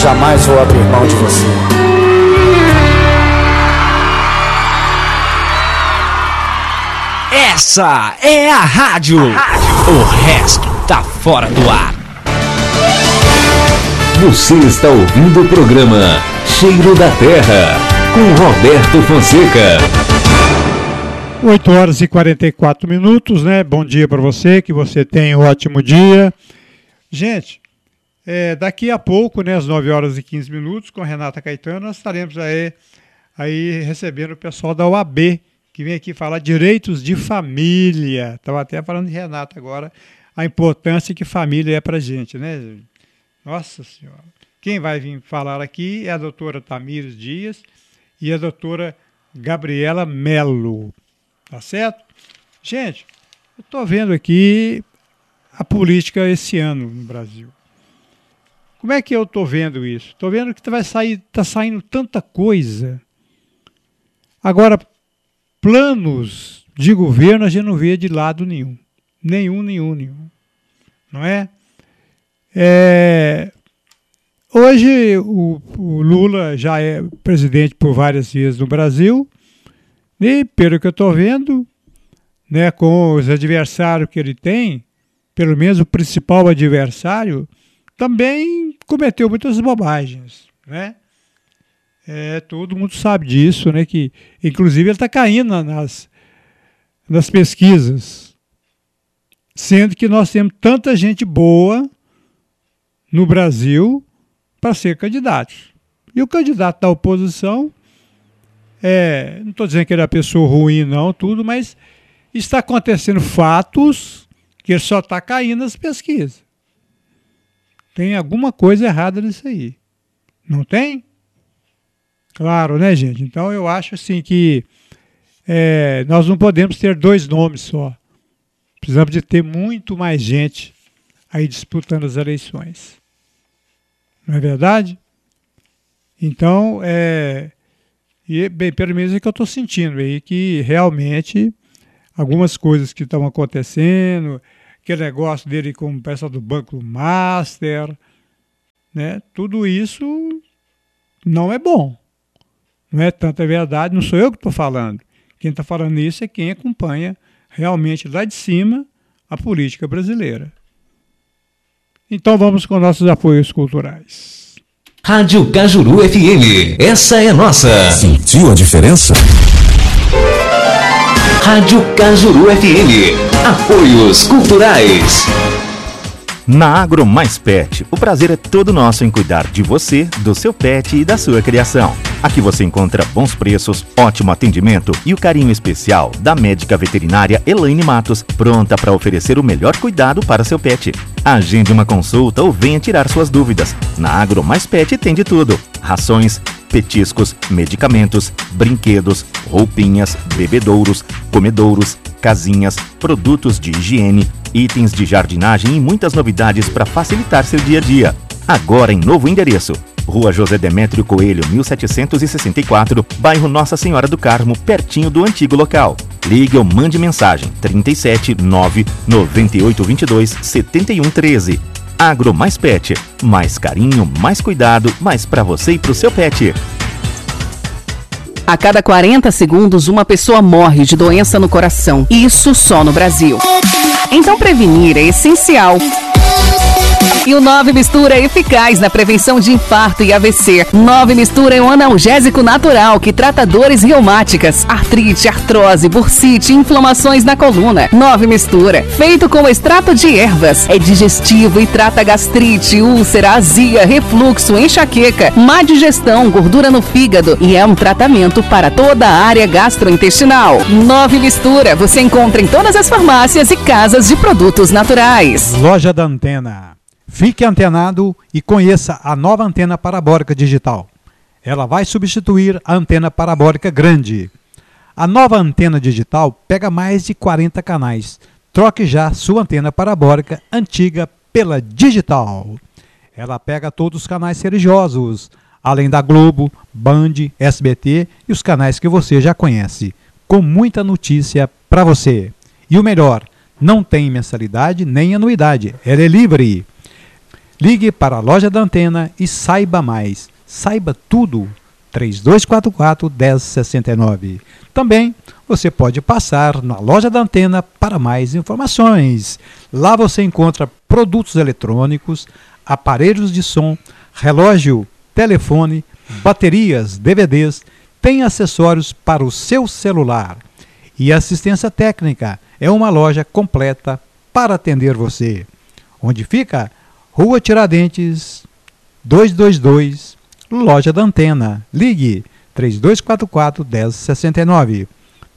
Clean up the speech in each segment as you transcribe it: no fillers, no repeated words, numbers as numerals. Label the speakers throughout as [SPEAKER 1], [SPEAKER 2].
[SPEAKER 1] jamais vou abrir mão de você.
[SPEAKER 2] Essa é a rádio. O resto tá fora do ar.
[SPEAKER 3] Você está ouvindo o programa Cheiro da Terra, com Roberto Fonseca.
[SPEAKER 4] 8 horas e 44 minutos, né? Bom dia para você, que você tenha um ótimo dia. Gente, daqui a pouco, né, às 9 horas e 15 minutos, com a Renata Caetano, nós estaremos aí recebendo o pessoal da OAB, que vem aqui falar direitos de família. Estava até falando de Renata agora, a importância que família é para a gente, né? Nossa Senhora. Quem vai vir falar aqui é a doutora Tamires Dias e a doutora Gabriela Mello. Tá certo? Gente, eu estou vendo aqui a política esse ano no Brasil. Como é que eu estou vendo isso? Estou vendo que está saindo tanta coisa. Agora, planos de governo a gente não vê de lado nenhum. Nenhum. Não é? Hoje o Lula já é presidente por várias vezes no Brasil. E, pelo que eu estou vendo, né, com os adversários que ele tem, pelo menos o principal adversário, também cometeu muitas bobagens, né? Todo mundo sabe disso, né? Que, inclusive, ele está caindo nas pesquisas, sendo que nós temos tanta gente boa no Brasil para ser candidatos. E o candidato da oposição, não estou dizendo que ele é uma pessoa ruim, não, tudo, mas está acontecendo fatos que ele só está caindo nas pesquisas. Tem alguma coisa errada nisso aí. Não tem? Claro, né, gente? Então eu acho assim que nós não podemos ter dois nomes só. Precisamos de ter muito mais gente aí disputando as eleições. Não é verdade? Então, pelo menos é que eu estou sentindo aí, que realmente algumas coisas que estão acontecendo, aquele negócio dele com o pessoal do Banco Master, né? Tudo isso não é bom. Não é tanta verdade, não sou eu que estou falando. Quem está falando isso é quem acompanha realmente lá de cima a política brasileira. Então vamos com nossos apoios culturais.
[SPEAKER 3] Rádio Cajuru FM, essa é nossa.
[SPEAKER 5] Sentiu a diferença?
[SPEAKER 3] Rádio Cajuru FM, apoios culturais.
[SPEAKER 6] Na Agro Mais Pet, o prazer é todo nosso em cuidar de você, do seu pet e da sua criação. Aqui você encontra bons preços, ótimo atendimento e o carinho especial da médica veterinária Elaine Matos, pronta para oferecer o melhor cuidado para seu pet. Agende uma consulta ou venha tirar suas dúvidas. Na Agro Mais Pet tem de tudo: rações, petiscos, medicamentos, brinquedos, roupinhas, bebedouros, comedouros, casinhas, produtos de higiene, itens de jardinagem e muitas novidades para facilitar seu dia a dia. Agora em novo endereço: Rua José Demétrio Coelho, 1764, bairro Nossa Senhora do Carmo, pertinho do antigo local. Ligue ou mande mensagem 37 9 98 22 71 13. Agro Mais Pet, mais carinho, mais cuidado, mais para você e para o seu pet.
[SPEAKER 7] A cada 40 segundos, uma pessoa morre de doença no coração. Isso só no Brasil. Então prevenir é essencial. E o 9 Mistura é eficaz na prevenção de infarto e AVC. 9 Mistura é um analgésico natural que trata dores reumáticas, artrite, artrose, bursite e inflamações na coluna. 9 Mistura, feito com extrato de ervas, é digestivo e trata gastrite, úlcera, azia, refluxo, enxaqueca, má digestão, gordura no fígado e é um tratamento para toda a área gastrointestinal. 9 Mistura, você encontra em todas as farmácias e casas de produtos naturais.
[SPEAKER 8] Loja da Antena. Fique antenado e conheça a nova antena parabólica digital. Ela vai substituir a antena parabólica grande. A nova antena digital pega mais de 40 canais. Troque já sua antena parabólica antiga pela digital. Ela pega todos os canais religiosos, além da Globo, Band, SBT e os canais que você já conhece, com muita notícia para você. E o melhor, não tem mensalidade nem anuidade, ela é livre. Ligue para a Loja da Antena e saiba mais. Saiba tudo. 3244-1069. Também você pode passar na Loja da Antena para mais informações. Lá você encontra produtos eletrônicos, aparelhos de som, relógio, telefone, baterias, DVDs, tem acessórios para o seu celular. E assistência técnica, é uma loja completa para atender você. Onde fica? Rua Tiradentes, 222, Loja da Antena. Ligue 3244-1069.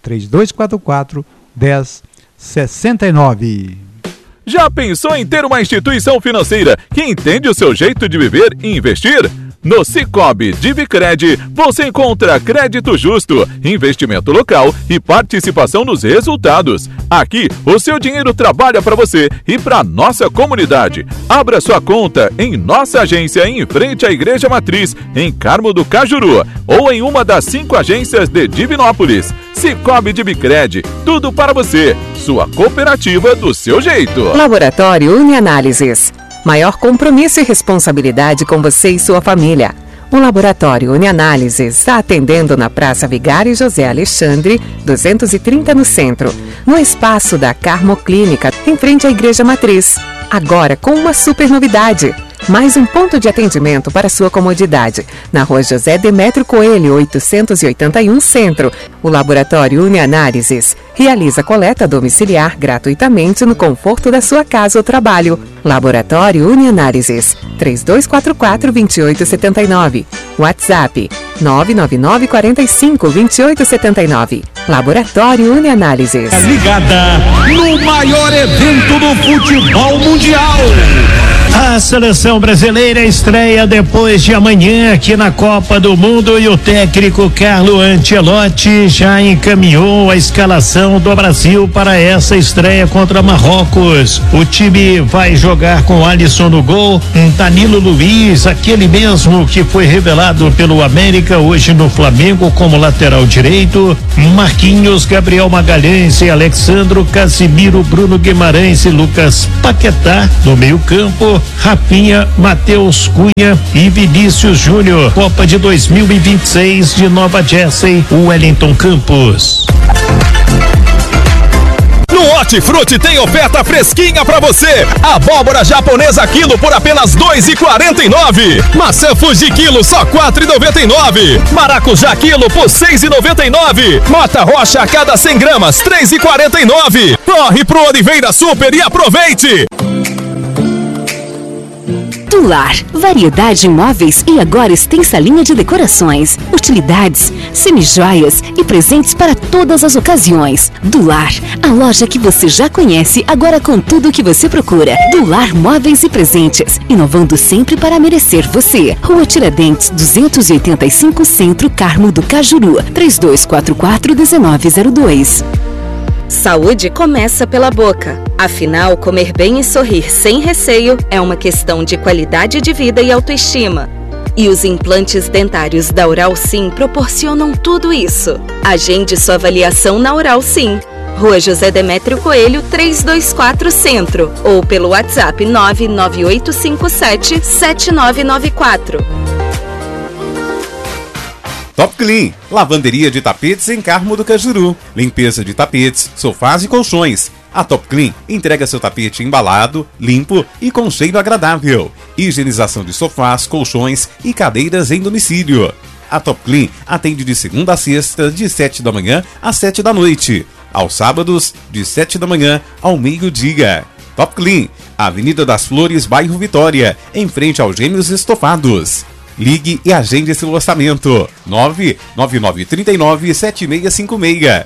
[SPEAKER 8] 3244-1069.
[SPEAKER 1] Já pensou em ter uma instituição financeira que entende o seu jeito de viver e investir? No Cicobi Divicred, você encontra crédito justo, investimento local e participação nos resultados. Aqui, o seu dinheiro trabalha para você e para nossa comunidade. Abra sua conta em nossa agência em frente à Igreja Matriz, em Carmo do Cajuru, ou em uma das 5 agências de Divinópolis. Cicobi Divicred, tudo para você. Sua cooperativa do seu jeito.
[SPEAKER 5] Laboratório Unianálises. Maior compromisso e responsabilidade com você e sua família. O Laboratório Unianálises está atendendo na Praça Vigário José Alexandre, 230 no centro, no espaço da Carmo Clínica, em frente à Igreja Matriz. Agora com uma super novidade. Mais um ponto de atendimento para sua comodidade. Na Rua José Demétrio Coelho, 881 Centro. O Laboratório Unianálises realiza coleta domiciliar gratuitamente no conforto da sua casa ou trabalho. Laboratório Unianálises, 3244-2879. WhatsApp, 999-45-2879. Laboratório Unianálises.
[SPEAKER 2] Ligada no maior evento do futebol mundial.
[SPEAKER 9] A seleção brasileira estreia depois de amanhã aqui na Copa do Mundo e o técnico Carlo Ancelotti já encaminhou a escalação do Brasil para essa estreia contra Marrocos. O time vai jogar com Alisson no gol, Danilo Luiz, aquele mesmo que foi revelado pelo América hoje no Flamengo como lateral direito, Marquinhos, Gabriel Magalhães e Alexandro, Casimiro, Bruno Guimarães e Lucas Paquetá no meio-campo, Rafinha, Matheus Cunha e Vinícius Júnior. Copa de 2026 de Nova Jersey, Wellington Campos.
[SPEAKER 1] No Hortifruti tem oferta fresquinha pra você. Abóbora japonesa quilo por apenas R$2,49. Maçã Fuji quilo só R$4,99. Maracujá quilo por R$6,99. Mota rocha a cada 100 gramas R$3,49. Corre pro Oliveira Super e aproveite.
[SPEAKER 10] Do Lar, variedade em móveis e agora extensa linha de decorações, utilidades, semijoias e presentes para todas as ocasiões. Do Lar, a loja que você já conhece, agora com tudo o que você procura. Do Lar Móveis e Presentes, inovando sempre para merecer você. Rua Tiradentes, 285 Centro, Carmo do Cajuru, 3244-1902.
[SPEAKER 11] Saúde começa pela boca. Afinal, comer bem e sorrir sem receio é uma questão de qualidade de vida e autoestima. E os implantes dentários da Oral Sim proporcionam tudo isso. Agende sua avaliação na Oral Sim. Rua José Demétrio Coelho, 324 Centro. Ou pelo WhatsApp 99857-7994.
[SPEAKER 12] Top Clean, lavanderia de tapetes em Carmo do Cajuru. Limpeza de tapetes, sofás e colchões. A Top Clean entrega seu tapete embalado, limpo e com cheiro agradável. Higienização de sofás, colchões e cadeiras em domicílio. A Top Clean atende de segunda a sexta, de 7 da manhã às 7 da noite. Aos sábados, de 7 da manhã ao meio-dia. Top Clean, Avenida das Flores, bairro Vitória, em frente aos Gêmeos Estofados. Ligue e agende seu orçamento. 99939-7656.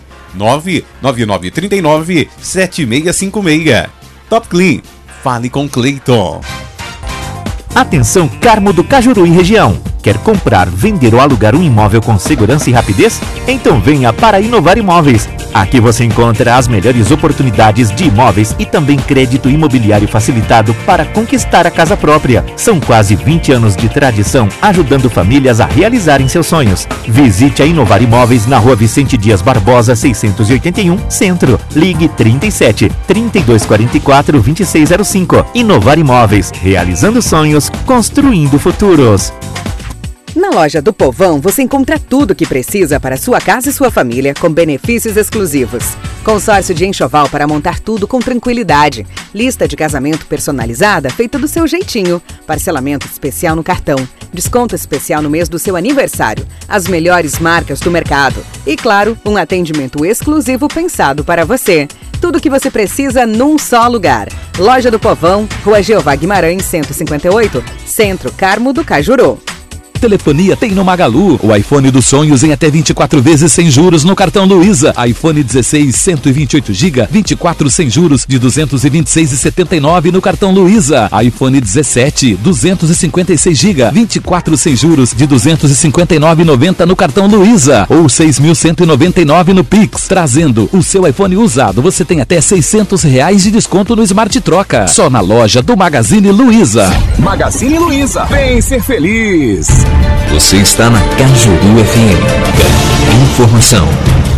[SPEAKER 12] 99939-7656. Top Clean. Fale com Cleiton.
[SPEAKER 6] Atenção Carmo do Cajuru e região. Quer comprar, vender ou alugar um imóvel com segurança e rapidez? Então venha para a Inovar Imóveis. Aqui você encontra as melhores oportunidades de imóveis e também crédito imobiliário facilitado para conquistar a casa própria. São quase 20 anos de tradição ajudando famílias a realizarem seus sonhos. Visite a Inovar Imóveis na Rua Vicente Dias Barbosa, 681, Centro. Ligue 37 3244 2605. Inovar Imóveis, realizando sonhos, construindo futuros.
[SPEAKER 5] Na loja do Povão, você encontra tudo o que precisa para sua casa e sua família, com benefícios exclusivos. Consórcio de enxoval para montar tudo com tranquilidade. Lista de casamento personalizada feita do seu jeitinho. Parcelamento especial no cartão. Desconto especial no mês do seu aniversário. As melhores marcas do mercado. E, claro, um atendimento exclusivo pensado para você. Tudo o que você precisa num só lugar. Loja do Povão, Rua Jeová Guimarães, 158, Centro, Carmo do Cajuru.
[SPEAKER 2] Telefonia tem no Magalu. O iPhone dos sonhos em até 24 vezes sem juros no cartão Luiza. iPhone 16, 128 GB, 24 sem juros de 226,79 no cartão Luiza. iPhone 17, 256 GB, 24 sem juros de 259,90 no cartão Luiza. Ou 6.199 no Pix. Trazendo o seu iPhone usado, você tem até R$600 de desconto no Smart Troca. Só na loja do Magazine Luiza.
[SPEAKER 3] Magazine Luiza, vem ser feliz. Você está na Cajuru FM. Informação.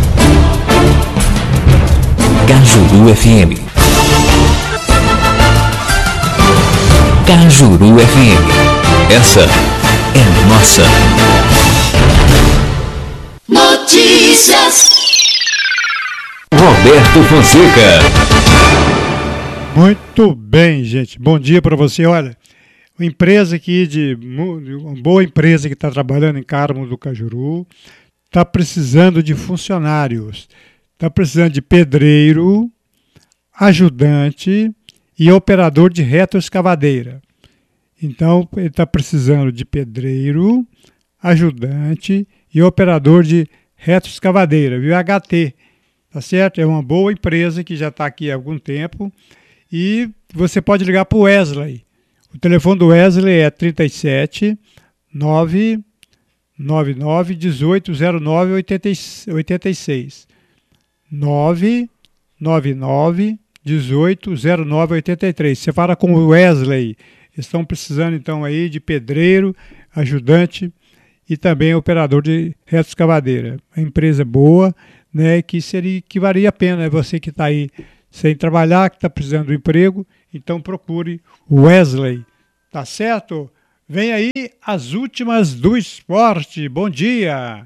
[SPEAKER 3] Cajuru FM. Cajuru FM. Essa é nossa. Notícias. Roberto Fonseca.
[SPEAKER 4] Muito bem, gente. Bom dia para você. Olha, uma empresa aqui, uma boa empresa que está trabalhando em Carmo do Cajuru, está precisando de funcionários, está precisando de pedreiro, ajudante e operador de retroescavadeira. Então, ele está precisando de pedreiro, ajudante e operador de retroescavadeira, viu? HT, tá certo? É uma boa empresa que já está aqui há algum tempo e você pode ligar para o Wesley. O telefone do Wesley é 37 999 1809 86. 999 1809 83. Você fala com o Wesley. Estão precisando então aí de pedreiro, ajudante e também operador de retroescavadeira. A empresa é boa, né, que valia a pena, é você que está aí sem trabalhar, que está precisando de emprego, então procure o Wesley, tá certo? Vem aí as últimas do esporte. Bom dia!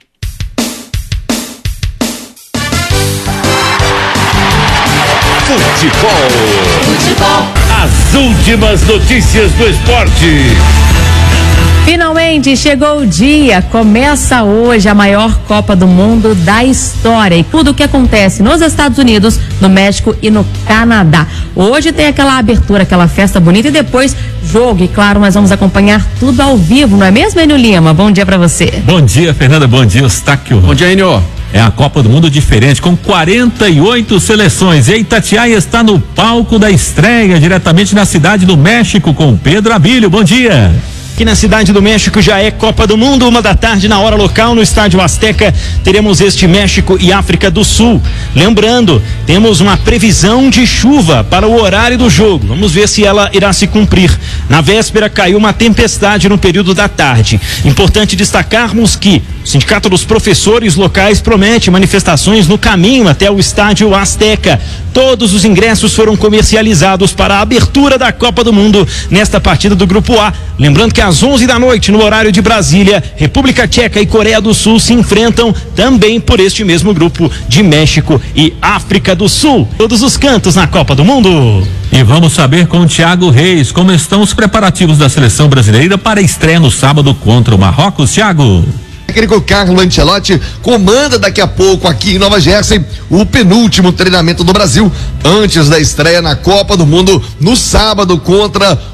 [SPEAKER 9] Futebol. As últimas notícias do esporte.
[SPEAKER 13] Finalmente chegou o dia, começa hoje a maior Copa do Mundo da história e tudo o que acontece nos Estados Unidos, no México e no Canadá. Hoje tem aquela abertura, aquela festa bonita e depois jogo, e claro, nós vamos acompanhar tudo ao vivo, não é mesmo, Enio Lima? Bom dia pra você.
[SPEAKER 14] Bom dia, Fernanda, bom dia, Eustáquio.
[SPEAKER 15] Bom dia, Enio.
[SPEAKER 14] É a Copa do Mundo diferente, com 48 seleções. E Itatiaia está no palco da estreia, diretamente na cidade do México, com Pedro Abílio. Bom dia.
[SPEAKER 15] Aqui na cidade do México já é Copa do Mundo, 1h na hora local, no Estádio Azteca, teremos este México e África do Sul. Lembrando, temos uma previsão de chuva para o horário do jogo. Vamos ver se ela irá se cumprir. Na véspera caiu uma tempestade no período da tarde. Importante destacarmos que o Sindicato dos Professores Locais promete manifestações no caminho até o Estádio Azteca. Todos os ingressos foram comercializados para a abertura da Copa do Mundo nesta partida do Grupo A. Lembrando que às 11h, no horário de Brasília, República Tcheca e Coreia do Sul se enfrentam também por este mesmo grupo de México e África do Sul. Todos os cantos na Copa do Mundo.
[SPEAKER 14] E vamos saber com o Thiago Reis como estão os preparativos da seleção brasileira para a estreia no sábado contra o Marrocos. Thiago.
[SPEAKER 16] O técnico Carlo Ancelotti comanda daqui a pouco aqui em Nova Jersey o penúltimo treinamento do Brasil antes da estreia na Copa do Mundo no sábado contra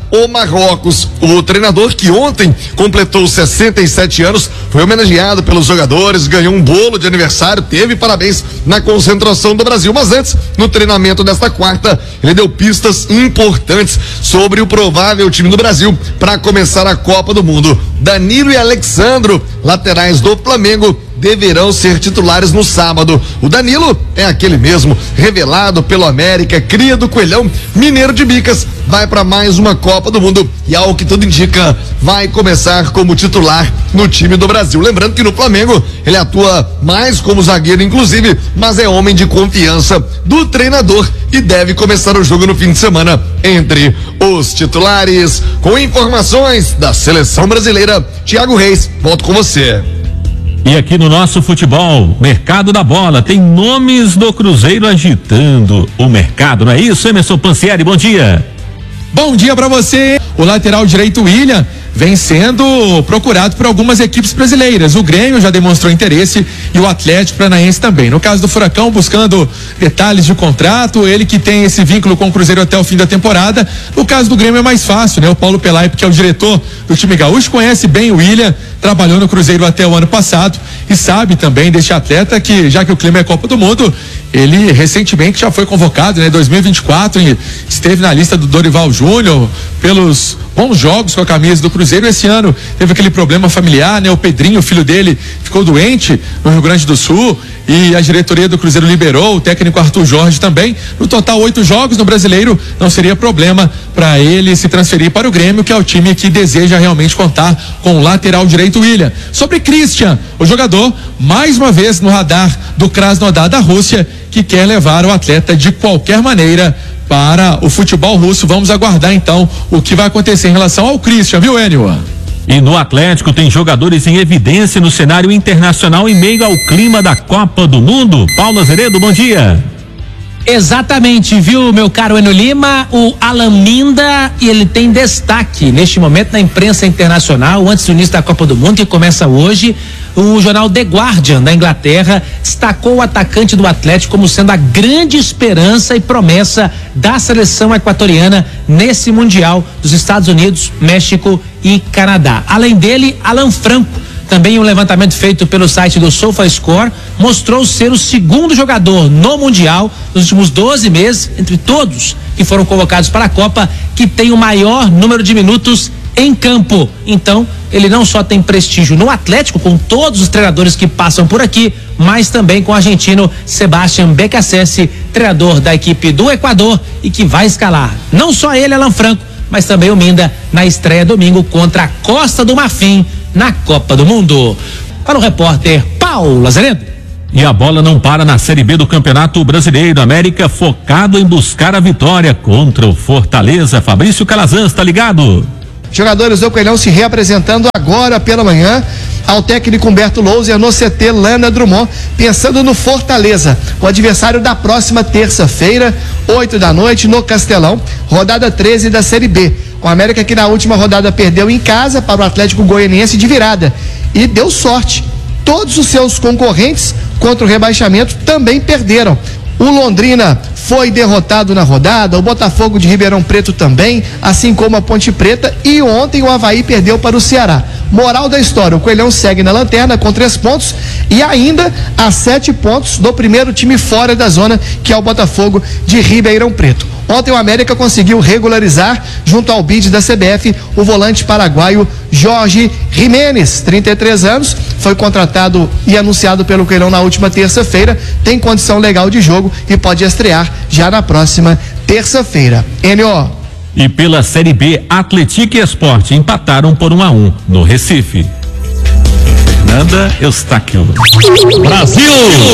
[SPEAKER 16] o Marrocos. O treinador, que ontem completou 67 anos, foi homenageado pelos jogadores, ganhou um bolo de aniversário, teve parabéns na concentração do Brasil. Mas antes, no treinamento desta quarta, ele deu pistas importantes sobre o provável time do Brasil para começar a Copa do Mundo. Danilo e Alexandro, laterais do Flamengo, deverão ser titulares no sábado. O Danilo é aquele mesmo, revelado pelo América, cria do Coelhão, mineiro de Bicas, vai para mais uma Copa do Mundo e, ao que tudo indica, vai começar como titular no time do Brasil. Lembrando que no Flamengo ele atua mais como zagueiro, inclusive, mas é homem de confiança do treinador e deve começar o jogo no fim de semana entre os titulares. Com informações da seleção brasileira, Thiago Reis, volto com você.
[SPEAKER 14] E aqui no nosso futebol, mercado da bola, tem nomes do Cruzeiro agitando o mercado, não é isso, Emerson Pansieri? Bom dia.
[SPEAKER 17] Bom dia para você. O lateral direito William vem sendo procurado por algumas equipes brasileiras. O Grêmio já demonstrou interesse e o Atlético Paranaense também. No caso do Furacão, buscando detalhes de contrato, ele que tem esse vínculo com o Cruzeiro até o fim da temporada. No caso do Grêmio é mais fácil, né? O Paulo Pelaipe, que é o diretor do time gaúcho, conhece bem o William, trabalhou no Cruzeiro até o ano passado e sabe também deste atleta que, já que o clima é Copa do Mundo, ele recentemente já foi convocado, né? 2024, e esteve na lista do Dorival Júnior pelos bons jogos com a camisa do Cruzeiro. Esse ano teve aquele problema familiar, né? O Pedrinho, o filho dele, ficou doente no Rio Grande do Sul e a diretoria do Cruzeiro liberou, o técnico Arthur Jorge também. No total, 8 jogos no Brasileiro, não seria problema para ele se transferir para o Grêmio, que é o time que deseja realmente contar com o lateral direito William. Sobre Christian, o jogador, mais uma vez no radar do Krasnodar da Rússia, que quer levar o atleta de qualquer maneira para o futebol russo. Vamos aguardar então o que vai acontecer em relação ao Christian, viu, Enio?
[SPEAKER 14] E no Atlético tem jogadores em evidência no cenário internacional em meio ao clima da Copa do Mundo. Paulo Azeredo, bom dia.
[SPEAKER 18] Exatamente, viu, meu caro Enio Lima? O Alan Minda, ele tem destaque neste momento na imprensa internacional, antes do início da Copa do Mundo, que começa hoje. O jornal The Guardian da Inglaterra destacou o atacante do Atlético como sendo a grande esperança e promessa da seleção equatoriana nesse Mundial dos Estados Unidos, México e Canadá. Além dele, Alan Franco, também um levantamento feito pelo site do SofaScore, mostrou ser o segundo jogador no Mundial nos últimos 12 meses, entre todos que foram convocados para a Copa, que tem o maior número de minutos em campo. Então, ele não só tem prestígio no Atlético, com todos os treinadores que passam por aqui, mas também com o argentino Sebastián Beccacece, treinador da equipe do Equador, e que vai escalar não só ele, Alan Franco, mas também o Minda na estreia domingo contra a Costa do Marfim na Copa do Mundo. Para o repórter Paulo Azeredo.
[SPEAKER 14] E a bola não para na Série B do Campeonato Brasileiro. América focado em buscar a vitória contra o Fortaleza. Fabrício Calazans, tá ligado?
[SPEAKER 19] Jogadores do Coelhão se reapresentando agora pela manhã ao técnico Humberto Louser no CT Lana Drummond, pensando no Fortaleza, o adversário da próxima terça-feira, 8 da noite, no Castelão, rodada 13 da Série B. O América, que na última rodada perdeu em casa para o Atlético Goianiense de virada e deu sorte. Todos os seus concorrentes contra o rebaixamento também perderam. O Londrina foi derrotado na rodada, o Botafogo de Ribeirão Preto também, assim como a Ponte Preta, e ontem o Avaí perdeu para o Ceará. Moral da história, o Coelhão segue na lanterna com 3 pontos e ainda a 7 pontos do primeiro time fora da zona, que é o Botafogo de Ribeirão Preto. Ontem o América conseguiu regularizar, junto ao bid da CBF, o volante paraguaio Jorge Jiménez, 33 anos, foi contratado e anunciado pelo Coelhão na última terça-feira, tem condição legal de jogo e pode estrear já na próxima terça-feira. Enio.
[SPEAKER 14] E pela Série B, Atlético e Sport empataram por 1-1 no Recife. Fernanda Eustáquio.
[SPEAKER 20] Brasil!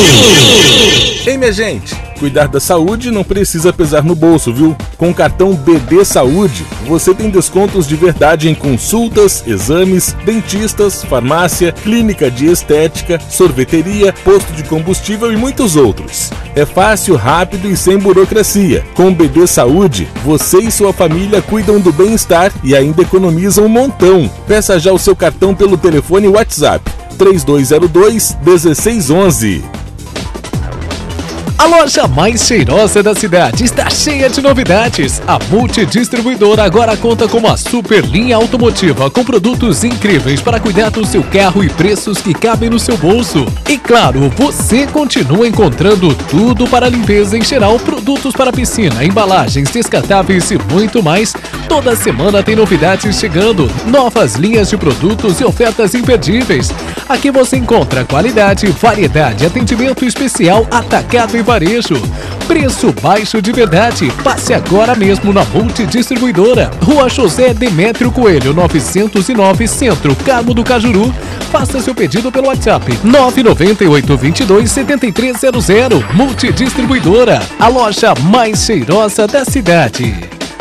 [SPEAKER 20] Ei, minha gente, cuidar da saúde não precisa pesar no bolso, viu? Com o cartão BD Saúde, você tem descontos de verdade em consultas, exames, dentistas, farmácia, clínica de estética, sorveteria, posto de combustível e muitos outros. É fácil, rápido e sem burocracia. Com o BD Saúde, você e sua família cuidam do bem-estar e ainda economizam um montão. Peça já o seu cartão pelo telefone WhatsApp 3202-1611.
[SPEAKER 2] A loja mais cheirosa da cidade está cheia de novidades. A Multidistribuidora agora conta com uma super linha automotiva com produtos incríveis para cuidar do seu carro e preços que cabem no seu bolso. E claro, você continua encontrando tudo para limpeza em geral, produtos para piscina, embalagens, descartáveis e muito mais. Toda semana tem novidades chegando, novas linhas de produtos e ofertas imperdíveis. Aqui você encontra qualidade, variedade, atendimento especial, atacado e varejo. Preço baixo de verdade. Passe agora mesmo na Multidistribuidora. Rua José Demétrio Coelho, 909, Centro, Carmo do Cajuru. Faça seu pedido pelo WhatsApp 998-22-7300. Multidistribuidora, a loja mais cheirosa da cidade.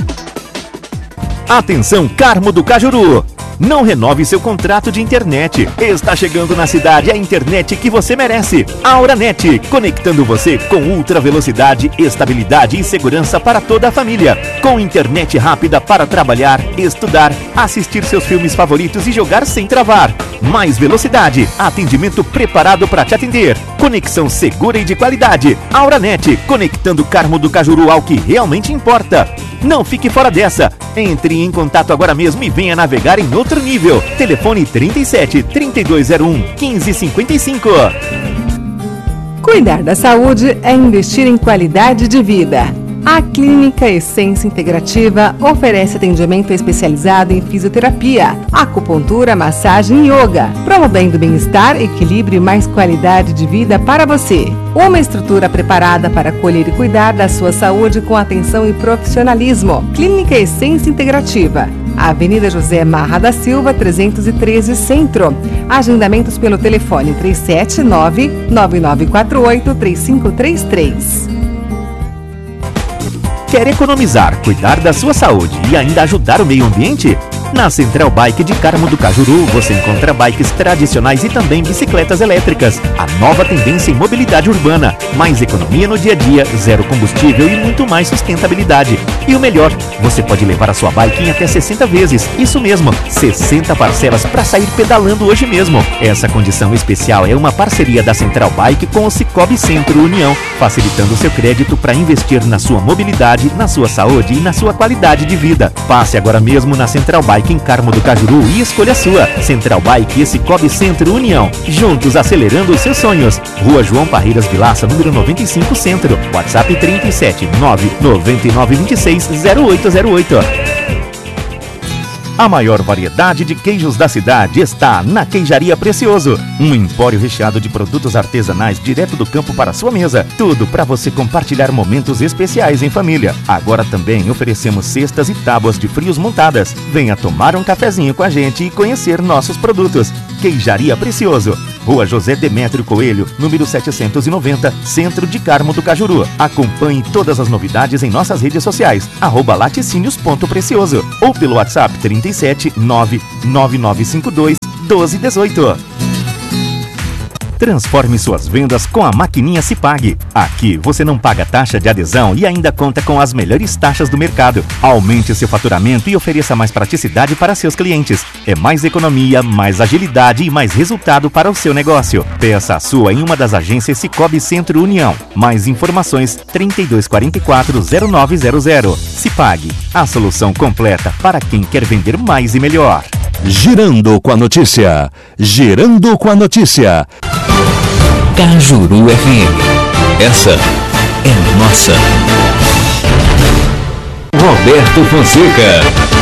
[SPEAKER 6] Atenção, Carmo do Cajuru! Não renove seu contrato de internet. Está chegando na cidade a internet que você merece. AuraNet, conectando você com ultra velocidade, estabilidade e segurança para toda a família. Com internet rápida para trabalhar, estudar, assistir seus filmes favoritos e jogar sem travar. Mais velocidade, atendimento preparado para te atender. Conexão segura e de qualidade. AuraNet, conectando Carmo do Cajuru ao que realmente importa. Não fique fora dessa. Entre em contato agora mesmo e venha navegar em outro nível. Telefone 37 3201 1555.
[SPEAKER 5] Cuidar da saúde é investir em qualidade de vida. A Clínica Essência Integrativa oferece atendimento especializado em fisioterapia, acupuntura, massagem e yoga, promovendo bem-estar, equilíbrio e mais qualidade de vida para você. Uma estrutura preparada para acolher e cuidar da sua saúde com atenção e profissionalismo. Clínica Essência Integrativa. Avenida José Marra da Silva, 313 Centro. Agendamentos pelo telefone 379-9948-3533.
[SPEAKER 6] Quer economizar, cuidar da sua saúde e ainda ajudar o meio ambiente? Na Central Bike de Carmo do Cajuru, você encontra bikes tradicionais e também bicicletas elétricas. A nova tendência em mobilidade urbana. Mais economia no dia a dia, zero combustível e muito mais sustentabilidade. E o melhor, você pode levar a sua bike em até 60 vezes. Isso mesmo, 60 parcelas para sair pedalando hoje mesmo. Essa condição especial é uma parceria da Central Bike com o Cicobi Centro União, facilitando seu crédito para investir na sua mobilidade, na sua saúde e na sua qualidade de vida. Passe agora mesmo na Central Bike em Carmo do Cajuru e escolha a sua. Central Bike e Cicobi Centro União. Juntos acelerando os seus sonhos. Rua João Parreiras Vilaça, número 95 Centro. WhatsApp 37 999 26 0808. A maior variedade de queijos da cidade está na Queijaria Precioso. Um empório recheado de produtos artesanais direto do campo para a sua mesa. Tudo para você compartilhar momentos especiais em família. Agora também oferecemos cestas e tábuas de frios montadas. Venha tomar um cafezinho com a gente e conhecer nossos produtos. Queijaria Precioso. Rua José Demétrio Coelho, número 790, Centro de Carmo do Cajuru. Acompanhe todas as novidades em nossas redes sociais, @laticínios.precioso ou pelo WhatsApp 37 99952 1218. Transforme suas vendas com a maquininha Cipag. Aqui você não paga taxa de adesão e ainda conta com as melhores taxas do mercado. Aumente seu faturamento e ofereça mais praticidade para seus clientes. É mais economia, mais agilidade e mais resultado para o seu negócio. Peça a sua em uma das agências Cicobi Centro União. Mais informações 3244-0900. Cipag, a solução completa para quem quer vender mais e melhor.
[SPEAKER 3] Girando com a notícia. Girando com a notícia. Cajuru FM. Essa é nossa. Roberto Fonseca.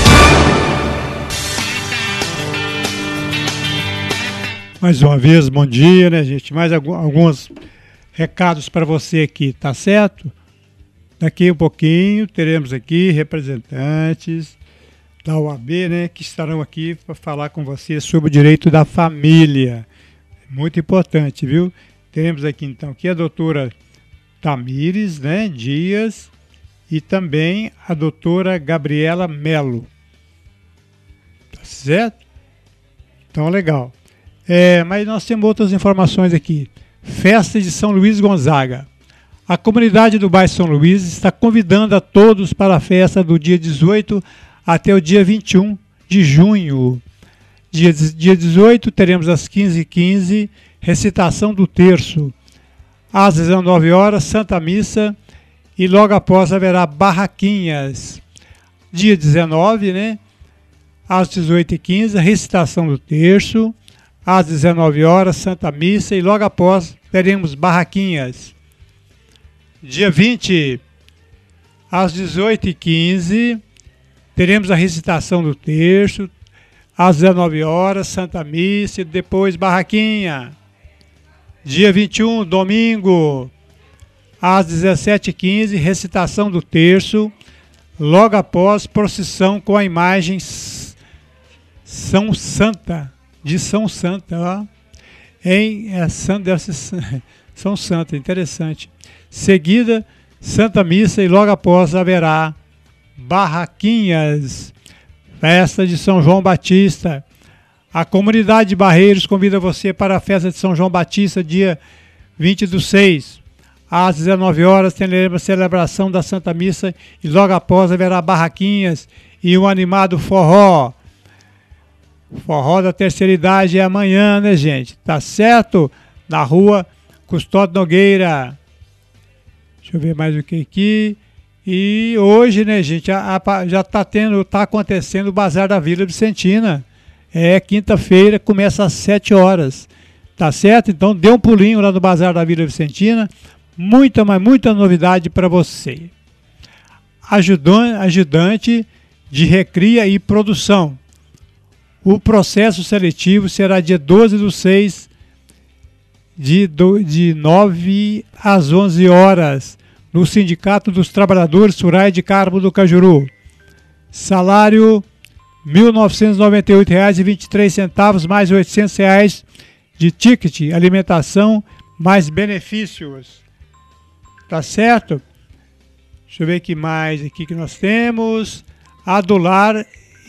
[SPEAKER 4] Mais uma vez, bom dia, né, gente? Mais alguns recados para você aqui, tá certo? Daqui um pouquinho teremos aqui representantes da OAB, né, que estarão aqui para falar com você sobre o direito da família. Muito importante, viu? Teremos aqui então aqui a doutora Tamires, né, Dias, e também a doutora Gabriela Melo. Tá certo? Então, legal. Mas nós temos outras informações aqui. Festa de São Luís Gonzaga. A comunidade do bairro São Luís está convidando a todos para a festa do dia 18 até o dia 21 de junho. Dia 18 teremos às 15h15 recitação do terço. Às 19 horas, Santa Missa e logo após haverá barraquinhas. Dia 19, né? Às 18h15, recitação do terço. Às 19 horas, Santa Missa e logo após teremos barraquinhas. Dia 20, às 18h15, teremos a recitação do terço. Às 19 horas, Santa Missa e depois barraquinha. Dia 21, domingo, às 17h15, recitação do terço. Logo após, procissão com a imagem São Santa, de São Santa, ó. São Santa, interessante. Seguida, Santa Missa e logo após haverá barraquinhas. Festa de São João Batista. A comunidade de Barreiros convida você para a festa de São João Batista, dia 20/6. Às 19 horas teremos a celebração da Santa Missa e logo após haverá barraquinhas e um animado forró. O forró da terceira idade é amanhã, né, gente? Tá certo? Na rua Custódio Nogueira. Deixa eu ver mais o que aqui. E hoje, né, gente, já tá acontecendo o Bazar da Vila Vicentina. É quinta-feira, começa às 7 horas. Tá certo? Então dê um pulinho lá no Bazar da Vila Vicentina. Muita novidade para você. Ajudante de recria e produção. O processo seletivo será dia 12/6, de 9 às 11 horas, no Sindicato dos Trabalhadores Rurais de Carmo do Cajuru. Salário R$ 1.998,23, mais R$ 800 de ticket, alimentação, mais benefícios. Tá certo? Deixa eu ver o que mais aqui que nós temos. A Dular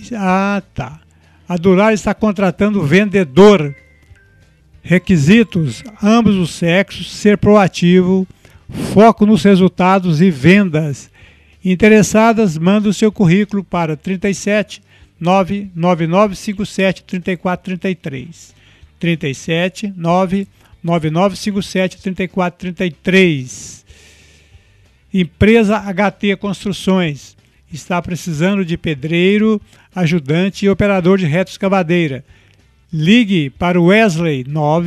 [SPEAKER 4] está contratando vendedor. Requisitos: ambos os sexos, ser proativo, foco nos resultados e vendas. Interessadas, manda o seu currículo para 37 99957 3433. 37 99957 3433. Empresa HT Construções está precisando de pedreiro, ajudante e operador de retroescavadeira. Ligue para o Wesley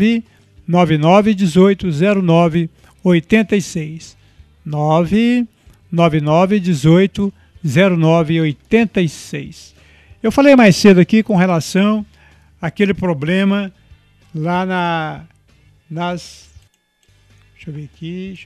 [SPEAKER 4] 999180986. 999180986. Eu falei mais cedo aqui com relação àquele problema lá nas... Deixa eu ver aqui...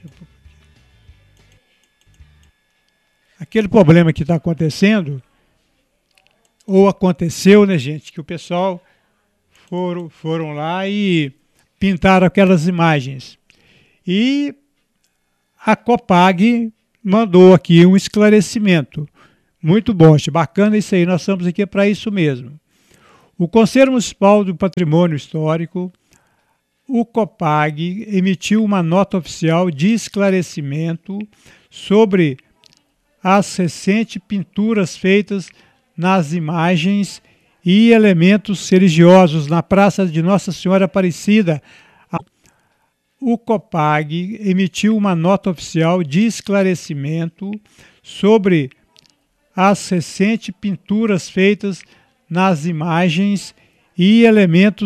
[SPEAKER 4] Aquele problema que está acontecendo, ou aconteceu, né, gente, que o pessoal foram lá e pintaram aquelas imagens. E a Copag mandou aqui um esclarecimento. Muito bom, bacana isso aí, nós estamos aqui para isso mesmo. O Conselho Municipal do Patrimônio Histórico, o Copag, emitiu uma nota oficial de esclarecimento sobre as recentes pinturas feitas nas imagens e elementos religiosos na Praça de Nossa Senhora Aparecida. O Copag emitiu uma nota oficial de esclarecimento sobre as recentes pinturas feitas nas imagens e elementos